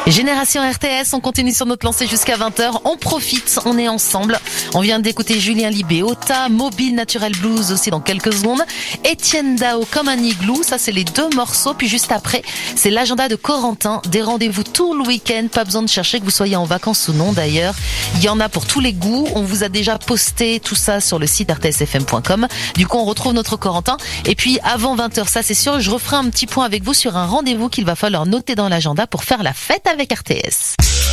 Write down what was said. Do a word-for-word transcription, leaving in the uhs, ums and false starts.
Génération R T S, on continue sur notre lancée jusqu'à vingt heures. On profite, on est ensemble. On vient d'écouter Julien Libé, Ota, Mobile Natural Blues aussi dans quelques secondes. Étienne Dao, Comme un igloo, ça c'est les deux morceaux. Puis juste après, c'est l'agenda de Corentin. Des rendez-vous tout le week-end. Pas besoin de chercher que vous soyez en vacances ou non d'ailleurs. Il y en a pour tous les goûts. On vous a déjà posté tout ça sur le site r t s f m point com. Du coup, on retrouve notre Corentin. Et puis avant vingt heures, ça c'est sûr, je referai un petit point avec vous sur un rendez-vous qu'il va falloir noter dans l'agenda pour faire la fête avec R T S.